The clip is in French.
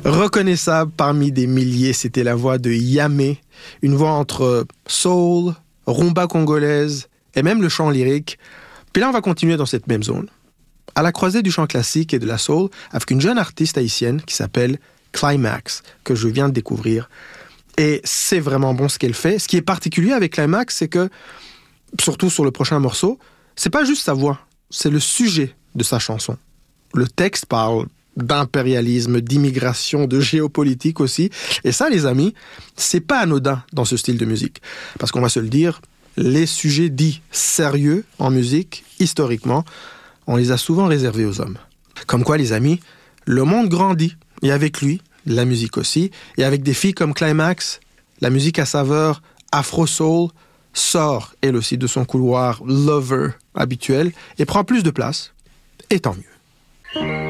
Reconnaissable parmi des milliers, c'était la voix de Yamé, une voix entre soul, rumba congolaise et même le chant lyrique. Puis là, on va continuer dans cette même zone, à la croisée du chant classique et de la soul, avec une jeune artiste haïtienne qui s'appelle Climax, que je viens de découvrir. Et c'est vraiment bon ce qu'elle fait. Ce qui est particulier avec Climax, c'est que, surtout sur le prochain morceau, c'est pas juste sa voix, c'est le sujet de sa chanson. Le texte parle d'impérialisme, d'immigration, de géopolitique aussi. Et ça, les amis, c'est pas anodin dans ce style de musique. Parce qu'on va se le dire, les sujets dits sérieux en musique, historiquement, on les a souvent réservés aux hommes. Comme quoi, les amis, le monde grandit. Et avec lui, la musique aussi. Et avec des filles comme Climax, la musique à saveur afro-soul sort, elle aussi, de son couloir lover habituel et prend plus de place. Et tant mieux.